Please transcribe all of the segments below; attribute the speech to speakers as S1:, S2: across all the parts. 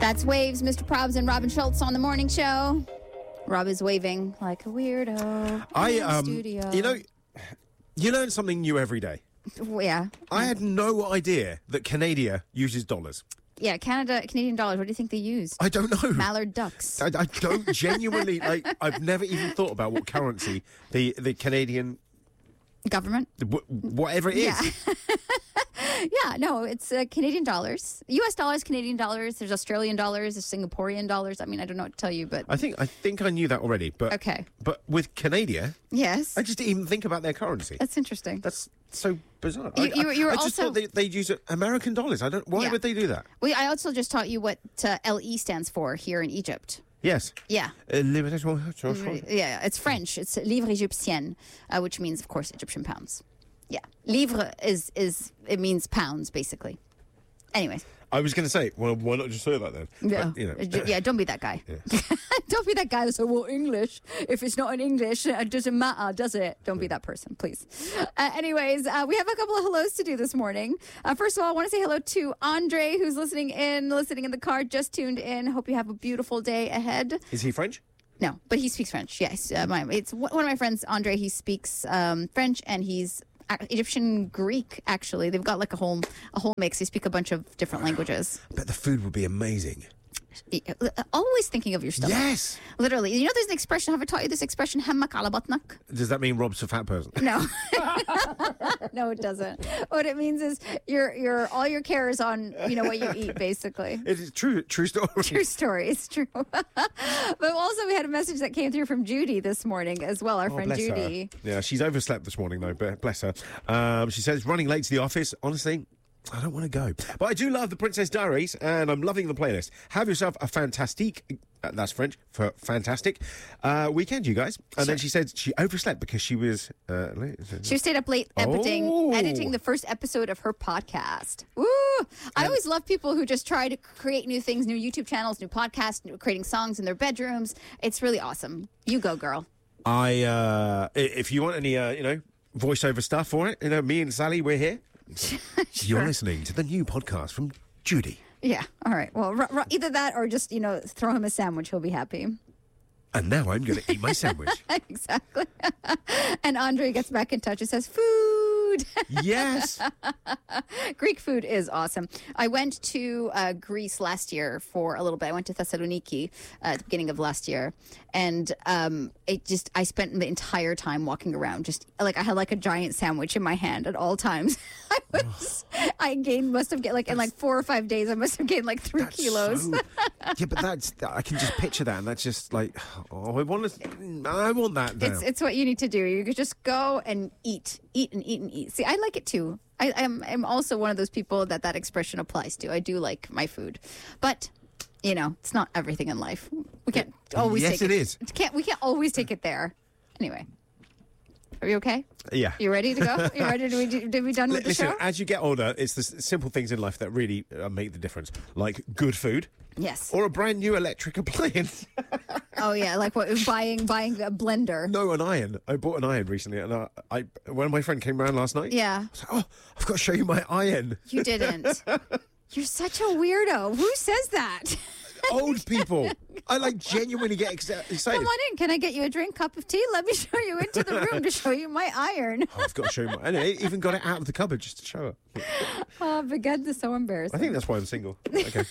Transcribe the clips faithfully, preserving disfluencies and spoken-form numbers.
S1: That's Waves, Mister Probs and Robin Schultz on the morning show. Rob is waving like a weirdo.
S2: I
S1: in the
S2: um,
S1: studio.
S2: you know, you learn something new every day.
S1: Yeah.
S2: I had no idea that Canada uses dollars.
S1: Yeah, Canada, Canadian dollars. What do you think they use?
S2: I don't know.
S1: Mallard ducks.
S2: I, I don't genuinely like. I've never even thought about what currency the the Canadian
S1: Government?
S2: w- whatever it is.
S1: Yeah. Yeah, no, it's uh, Canadian dollars. U S dollars, Canadian dollars. There's Australian dollars. There's Singaporean dollars. I mean, I don't know what to tell you, but...
S2: I think I think I knew that already, but
S1: Okay.
S2: But with Canada,
S1: Yes.
S2: I just didn't even think about their currency.
S1: That's interesting.
S2: That's so bizarre.
S1: You-
S2: I,
S1: you were- you were
S2: I just
S1: also-
S2: thought they, they'd use American dollars. I don't. Why
S1: Yeah.
S2: would they do that?
S1: We, I also just taught you what uh, L E stands for here in Egypt.
S2: Yes.
S1: Yeah.
S2: Uh, Liberation-
S1: Yeah, it's French. It's livre égyptienne, uh, which means, of course, Egyptian pounds. Yeah. Livre is, is it means pounds, basically. Anyways.
S2: I was going to say, well, why not just say that then?
S1: Yeah.
S2: But, you know.
S1: Uh, yeah, don't be that guy. Don't be that guy that's like, well, English. If it's not in English, it doesn't matter, does it? Don't be that person, please. Uh, anyways, uh, we have a couple of hellos to do this morning. Uh, first of all, I want to say hello to Andre, who's listening in, listening in the car, just tuned in. Hope you have a beautiful day ahead.
S2: Is he French?
S1: No, but he speaks French. Yes. Uh, my, it's one of my friends, Andre, he speaks um, French, and he's Egyptian Greek, actually. They've got like a whole a whole mix. They speak a bunch of different languages.
S2: I bet the food would be amazing.
S1: Always thinking of your stomach.
S2: Yes.
S1: Literally. You know there's an expression, have I taught you this expression, hammak ala batnak?
S2: Does that mean Rob's a fat person?
S1: No. No, it doesn't. What it means is your your all your care is on, you know, what you eat, basically.
S2: It is true, true story.
S1: True story. It's true. But also we had a message that came through from Judy this morning as well, our
S2: Oh,
S1: friend
S2: bless
S1: Judy.
S2: her. Yeah, she's overslept this morning, though, but bless her. Um, she says, running late to the office. Honestly, I don't want to go. But I do love the Princess Diaries, and I'm loving the playlist. Have yourself a fantastique, uh, that's French for fantastic, uh, weekend, you guys. And then she said she overslept because she was... Uh, late.
S1: She stayed up late editing,
S2: Oh.
S1: editing the first episode of her podcast. Woo! I always love people who just try to create new things, new YouTube channels, new podcasts, new, creating songs in their bedrooms. It's really awesome. You go, girl.
S2: I, uh, i- if you want any, uh, you know, voiceover stuff for it, you know, me and Sally, we're here. You're listening to the new podcast from Judy.
S1: Yeah. All right. Well, r- r- either that or just, you know, throw him a sandwich. He'll be happy.
S2: And now I'm going to eat my sandwich.
S1: Exactly. And Andre gets back in touch and says, food.
S2: Yes.
S1: Greek food is awesome. I went to uh, Greece last year for a little bit. I went to Thessaloniki uh, at the beginning of last year. And um, it just, I spent the entire time walking around. Just like I had like a giant sandwich in my hand at all times. I was, I gained, must have gained like in like four or five days, I must have gained like three
S2: That's
S1: kilos.
S2: so- yeah, but that's, I can just picture that, and that's just like, oh, I want to, I want that now.
S1: It's it's what you need to do. You could just go and eat, eat and eat and eat. See, I like it too. I am I'm also one of those people that that expression applies to. I do like my food, but you know, it's not everything in life. We can't always.
S2: Yes,
S1: take
S2: it
S1: it
S2: is.
S1: Can't we can't always take it there. Anyway, are you okay?
S2: Yeah.
S1: You ready to go? You ready? Did we do- did we done with the
S2: Listen,
S1: show?
S2: as you get older, it's the s- simple things in life that really uh, make the difference, like good food
S1: Yes.
S2: or a brand new electric appliance.
S1: Oh yeah, like what? Buying buying a blender.
S2: No, an iron. I bought an iron recently, and I, I when my friend came around last night,
S1: Yeah.
S2: I was like, oh, I've got to show you my iron.
S1: You didn't. You're such a weirdo. Who says that?
S2: Old people. I like genuinely get ex- excited.
S1: Come on in. Can I get you a drink, cup of tea? Let me show you into the room to show you my iron.
S2: Oh, I've got to show you my. And I even got it out of the cupboard just to show her.
S1: Oh, Begad is so embarrassing.
S2: I think that's why I'm single. Okay.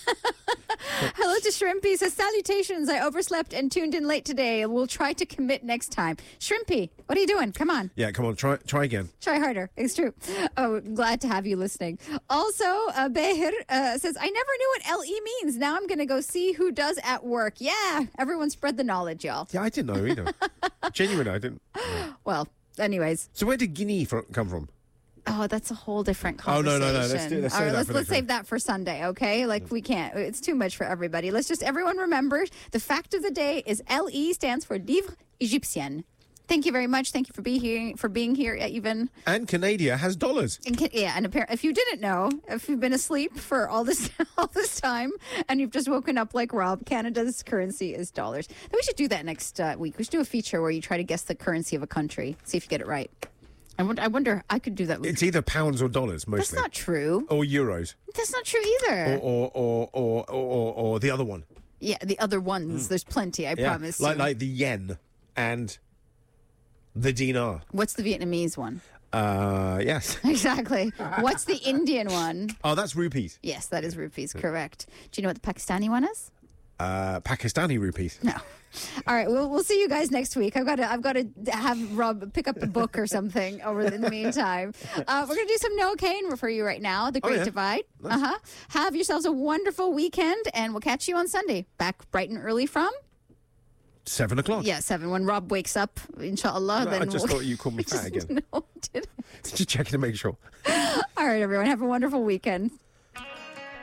S1: Hello to Shrimpy. He says, salutations. I overslept and tuned in late today. We'll try to commit next time. Shrimpy, what are you doing? Come on.
S2: Yeah, come on, try try again.
S1: Try harder. It's true. Oh, glad to have you listening. Also, uh, Behir uh, says, I never knew what L E means. Now I'm going to go see who does at work. Yeah, everyone spread the knowledge, y'all.
S2: Yeah, I didn't know either. Genuinely, I didn't. know.
S1: Well, anyways.
S2: So where did Guinea fro- come from?
S1: Oh, that's a whole different
S2: Oh, no,
S1: conversation.
S2: no, no, let's do- let's
S1: All
S2: save
S1: right,
S2: that
S1: let's
S2: for
S1: let's
S2: next
S1: save that for Sunday, okay? Like we can't. It's too much for everybody. Let's just everyone remember the fact of the day is L E stands for livre égyptienne. Thank you very much. Thank you for being here. For being here, even.
S2: And Canada has dollars.
S1: And can, yeah, and appar- if you didn't know, if you've been asleep for all this all this time and you've just woken up like Rob, Canada's currency is dollars. Then we should do that next uh, week. We should do a feature where you try to guess the currency of a country. See if you get it right. I wonder, I wonder, I could do that with...
S2: It's either pounds or dollars,
S1: That's
S2: mostly.
S1: not true.
S2: Or euros.
S1: That's not true either.
S2: Or, or, or, or, or, or the other one.
S1: Yeah, the other ones. There's plenty, I
S2: Yeah.
S1: promise
S2: Like,
S1: you.
S2: like the yen and the dinar.
S1: What's the Vietnamese one?
S2: Uh, yes.
S1: Exactly. What's the Indian one?
S2: Oh, that's rupees.
S1: Yes, that is rupees, correct. Do you know what the Pakistani one is?
S2: Uh, Pakistani rupees.
S1: No. All right, we'll we'll see you guys next week. I've got to I've got to have Rob pick up a book or something over in the meantime. Uh, we're gonna do some Noah Kane for you right now. The Great
S2: yeah.
S1: Divide. Uh huh. Have yourselves a wonderful weekend, and we'll catch you on Sunday. Back bright and early from
S2: Seven o'clock.
S1: yeah seven when Rob wakes up. Inshallah.
S2: No,
S1: Then
S2: I just
S1: we'll...
S2: thought you called me fat again.
S1: No, did
S2: Just checking to make sure.
S1: All right, everyone. Have a wonderful weekend.